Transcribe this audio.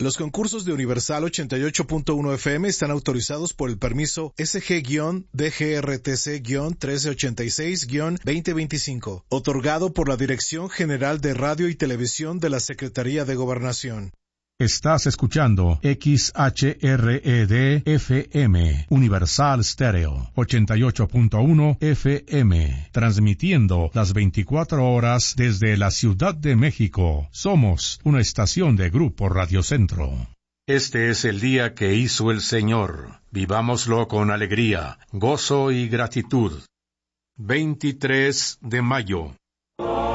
Los concursos de Universal 88.1 FM están autorizados por el permiso SG-DGRTC-1386-2025, otorgado por la Dirección General de Radio y Televisión de la Secretaría de Gobernación. Estás escuchando XHRED-FM, Universal Stereo, 88.1 FM, transmitiendo las 24 horas desde la Ciudad de México. Somos una estación de Grupo Radio Centro. Este es el día que hizo el Señor. Vivámoslo con alegría, gozo y gratitud. 23 de mayo.